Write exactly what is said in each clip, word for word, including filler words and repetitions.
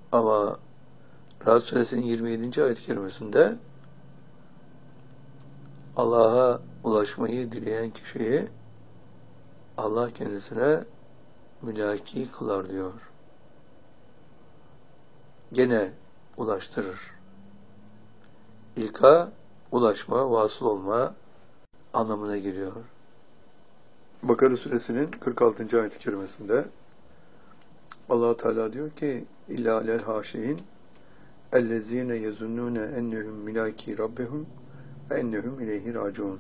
Ama Ra'd Suresinin yirmi yedinci ayet-i kerimesinde Allah'a ulaşmayı dileyen kişiyi Allah kendisine mülaki kılar diyor. Gene ulaştırır. İlka, ulaşma, vasıl olma anlamına geliyor. Bakara Suresinin kırk altıncı ayet-i kerimesinde Allah Teala diyor ki İlla alel haşeyin ellezine yezunnune ennehum milaki rabbihum ve ennehum ileyhi raciun.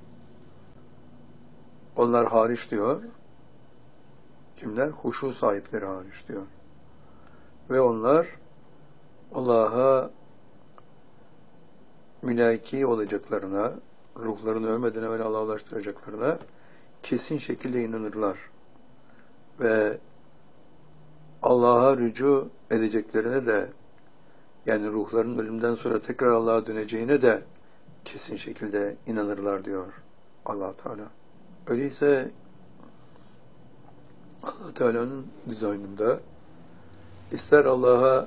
Onlar hariç diyor. Kimler? Huşu sahipleri hariç diyor. Ve onlar Allah'a mülaki olacaklarına, ruhlarını ölmeden evvel Allah'a ulaştıracaklarına kesin şekilde inanırlar. Ve Allah'a rücu edeceklerine de, yani ruhlarının ölümden sonra tekrar Allah'a döneceğine de kesin şekilde inanırlar diyor Allah Teala. Öyleyse Allah Teala'nın dizaynında ister Allah'a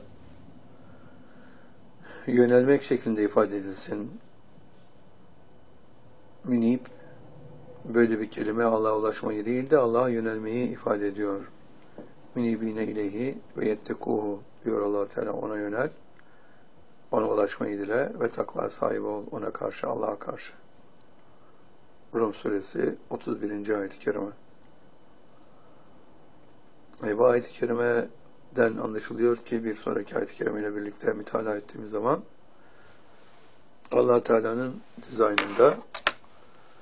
yönelmek şeklinde ifade edilsin, münib böyle bir kelime Allah'a ulaşmayı değil de Allah'a yönelmeyi ifade ediyor. Münibine ileyhi ve yettekuhu diyor Allah Teala, ona yönel, ona ulaşmayı dile ve takva sahibi ol ona karşı, Allah'a karşı. Rum Suresi otuz birinci ayet-i kerime. E, bu ayet-i kerimeden anlaşılıyor ki bir sonraki ayet-i kerimeyle birlikte mütalaa ettiğimiz zaman Allah Teala'nın dizaynında